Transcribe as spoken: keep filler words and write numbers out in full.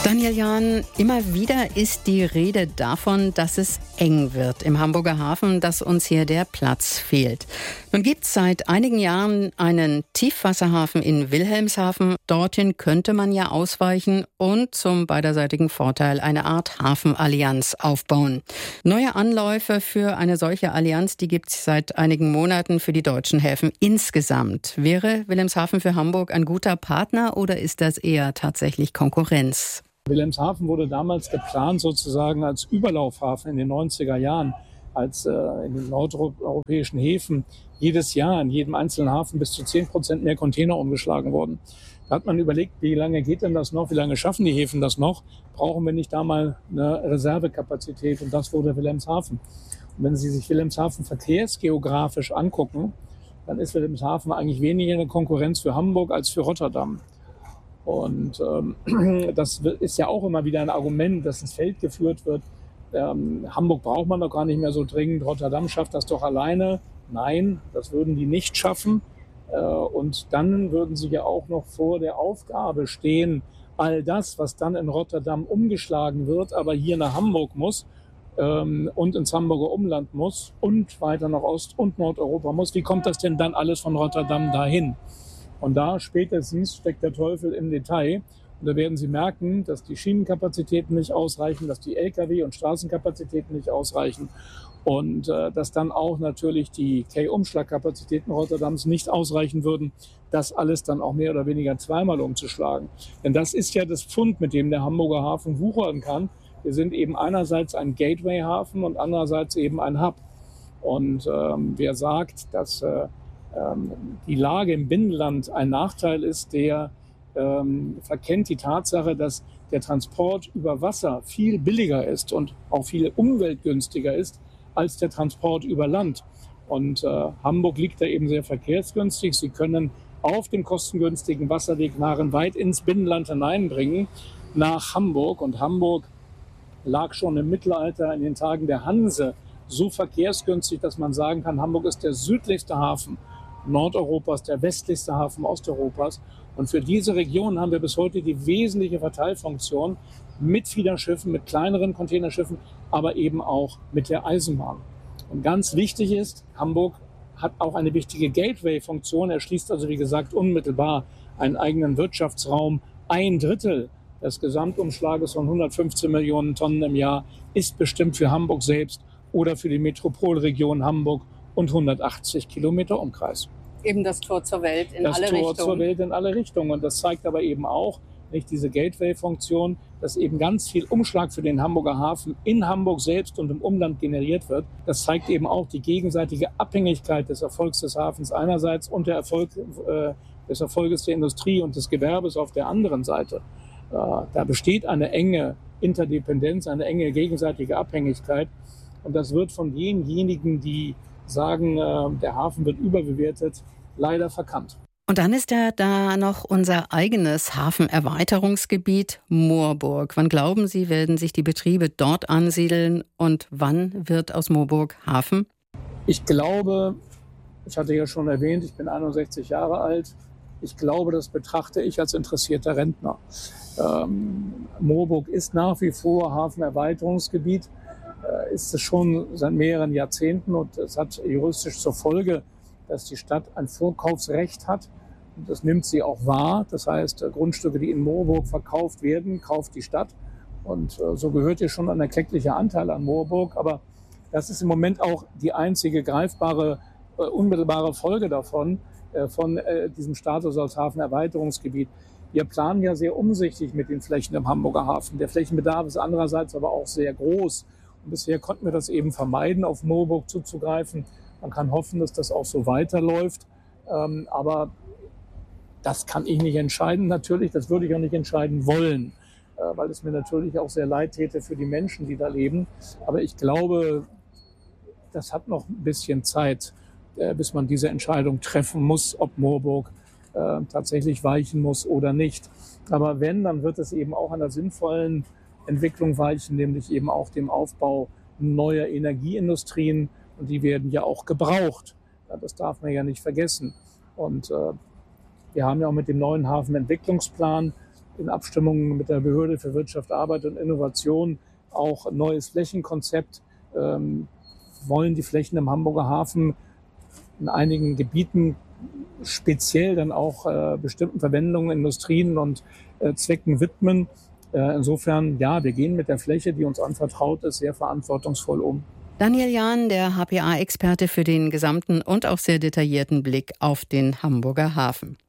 Daniel Jahn, immer wieder ist die Rede davon, dass es eng wird im Hamburger Hafen, dass uns hier der Platz fehlt. Nun gibt es seit einigen Jahren einen Tiefwasserhafen in Wilhelmshaven. Dorthin könnte man ja ausweichen und zum beiderseitigen Vorteil eine Art Hafenallianz aufbauen. Neue Anläufe für eine solche Allianz, die gibt es seit einigen Monaten für die deutschen Häfen insgesamt. Wäre Wilhelmshaven für Hamburg ein guter Partner oder ist das eher tatsächlich Konkurrenz? Wilhelmshaven wurde damals geplant sozusagen als Überlaufhafen in den neunziger Jahren, als äh, in den nordeuropäischen Häfen jedes Jahr in jedem einzelnen Hafen bis zu zehn Prozent mehr Container umgeschlagen wurden. Da hat man überlegt, wie lange geht denn das noch, wie lange schaffen die Häfen das noch, brauchen wir nicht da mal eine Reservekapazität, und das wurde Wilhelmshaven. Und wenn Sie sich Wilhelmshaven verkehrsgeografisch angucken, dann ist Wilhelmshaven eigentlich weniger eine Konkurrenz für Hamburg als für Rotterdam. Und ähm, das ist ja auch immer wieder ein Argument, dass ins Feld geführt wird. Ähm, Hamburg braucht man doch gar nicht mehr so dringend. Rotterdam schafft das doch alleine. Nein, das würden die nicht schaffen. Äh, und dann würden sie ja auch noch vor der Aufgabe stehen, all das, was dann in Rotterdam umgeschlagen wird, aber hier nach Hamburg muss ähm, und ins Hamburger Umland muss und weiter nach Ost- und Nordeuropa muss. Wie kommt das denn dann alles von Rotterdam dahin? Und da spätestens steckt der Teufel im Detail. Und da werden Sie merken, dass die Schienenkapazitäten nicht ausreichen, dass die L K W- und Straßenkapazitäten nicht ausreichen und äh, dass dann auch natürlich die K-Umschlagkapazitäten Rotterdams nicht ausreichen würden, das alles dann auch mehr oder weniger zweimal umzuschlagen. Denn das ist ja das Pfund, mit dem der Hamburger Hafen wuchern kann. Wir sind eben einerseits ein Gateway-Hafen und andererseits eben ein Hub. Und ähm, wer sagt, dass äh, die Lage im Binnenland ein Nachteil ist, der ähm, verkennt die Tatsache, dass der Transport über Wasser viel billiger ist und auch viel umweltgünstiger ist als der Transport über Land. Und äh, Hamburg liegt da eben sehr verkehrsgünstig. Sie können auf dem kostengünstigen Wasserweg Waren weit ins Binnenland hineinbringen, nach Hamburg. Und Hamburg lag schon im Mittelalter in den Tagen der Hanse so verkehrsgünstig, dass man sagen kann, Hamburg ist der südlichste Hafen Nordeuropas, der westlichste Hafen Osteuropas. Und für diese Region haben wir bis heute die wesentliche Verteilfunktion mit Fiederschiffen, mit kleineren Containerschiffen, aber eben auch mit der Eisenbahn. Und ganz wichtig ist, Hamburg hat auch eine wichtige Gateway-Funktion. Er schließt also, wie gesagt, unmittelbar einen eigenen Wirtschaftsraum. Ein Drittel des Gesamtumschlages von hundertfünfzehn Millionen Tonnen im Jahr ist bestimmt für Hamburg selbst oder für die Metropolregion Hamburg und hundertachtzig Kilometer Umkreis. Eben das Tor zur Welt in das alle Tor Richtungen. Das Tor zur Welt in alle Richtungen. Und das zeigt aber eben auch, nicht diese Gateway-Funktion, dass eben ganz viel Umschlag für den Hamburger Hafen in Hamburg selbst und im Umland generiert wird. Das zeigt eben auch die gegenseitige Abhängigkeit des Erfolgs des Hafens einerseits und der Erfolg, äh, des Erfolges der Industrie und des Gewerbes auf der anderen Seite. Äh, da besteht eine enge Interdependenz, eine enge gegenseitige Abhängigkeit. Und das wird von denjenigen, die sagen, der Hafen wird überbewertet, leider verkannt. Und dann ist ja da noch unser eigenes Hafenerweiterungsgebiet Moorburg. Wann glauben Sie, werden sich die Betriebe dort ansiedeln und wann wird aus Moorburg Hafen? Ich glaube, ich hatte ja schon erwähnt, ich bin einundsechzig Jahre alt. Ich glaube, das betrachte ich als interessierter Rentner. Ähm, Moorburg ist nach wie vor Hafenerweiterungsgebiet. Ist es schon seit mehreren Jahrzehnten, und es hat juristisch zur Folge, dass die Stadt ein Vorkaufsrecht hat. Und das nimmt sie auch wahr. Das heißt, Grundstücke, die in Moorburg verkauft werden, kauft die Stadt. Und so gehört ihr schon ein erklecklicher Anteil an Moorburg. Aber das ist im Moment auch die einzige greifbare, unmittelbare Folge davon, von diesem Status als Hafenerweiterungsgebiet. Wir planen ja sehr umsichtig mit den Flächen im Hamburger Hafen. Der Flächenbedarf ist andererseits aber auch sehr groß. Bisher konnten wir das eben vermeiden, auf Moorburg zuzugreifen. Man kann hoffen, dass das auch so weiterläuft. Ähm, aber das kann ich nicht entscheiden. Natürlich, das würde ich auch nicht entscheiden wollen, äh, weil es mir natürlich auch sehr leid täte für die Menschen, die da leben. Aber ich glaube, das hat noch ein bisschen Zeit, äh, bis man diese Entscheidung treffen muss, ob Moorburg äh, tatsächlich weichen muss oder nicht. Aber wenn, dann wird es eben auch einer sinnvollen Entwicklung weichen, nämlich eben auch dem Aufbau neuer Energieindustrien. Und die werden ja auch gebraucht. Ja, das darf man ja nicht vergessen. Und äh, wir haben ja auch mit dem neuen Hafenentwicklungsplan in Abstimmung mit der Behörde für Wirtschaft, Arbeit und Innovation auch ein neues Flächenkonzept, ähm, wollen die Flächen im Hamburger Hafen in einigen Gebieten speziell dann auch äh, bestimmten Verwendungen, Industrien und äh, Zwecken widmen. Äh, insofern, ja, wir gehen mit der Fläche, die uns anvertraut ist, sehr verantwortungsvoll um. Daniel Jahn, der H P A-Experte, für den gesamten und auch sehr detaillierten Blick auf den Hamburger Hafen.